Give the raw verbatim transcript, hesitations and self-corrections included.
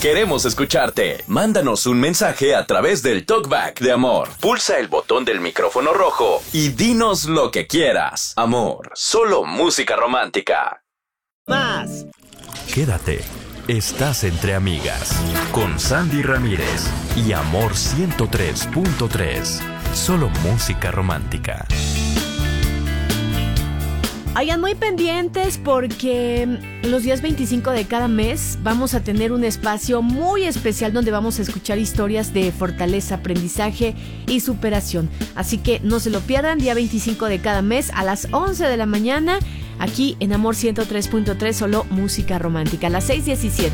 Queremos escucharte. Mándanos un mensaje a través del Talkback de Amor. Pulsa el botón del micrófono rojo y dinos lo que quieras. Amor, solo música romántica. Más. Quédate. Estás entre amigas con Sandy Ramírez y Amor ciento tres punto tres. Solo música romántica. Hayan muy pendientes porque los días veinticinco de cada mes vamos a tener un espacio muy especial donde vamos a escuchar historias de fortaleza, aprendizaje y superación. Así que no se lo pierdan, día veinticinco de cada mes a las once de la mañana, aquí en Amor ciento tres punto tres, solo música romántica, a las seis diecisiete.